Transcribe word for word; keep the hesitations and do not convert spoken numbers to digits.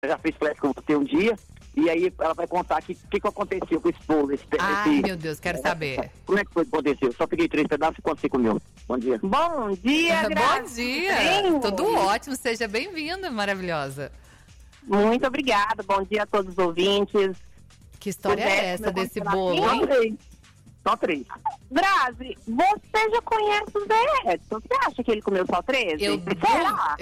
já fez flash com você um dia. E aí ela vai contar aqui o que, que aconteceu com esse bolo. Esse, Ai, esse, meu Deus, quero saber. Como é que foi que aconteceu? Só peguei três pedaços e quanto você comeu? Bom dia. Bom dia, Grazi. Bom dia. Bem, Tudo ótimo. Seja bem-vinda, maravilhosa. Muito obrigada. Bom dia a todos os ouvintes. Que história é essa desse bolo, Só hein? três. Só três. Grazi, você já conhece o Zé Edson. Você acha que ele comeu só treze? Eu Será?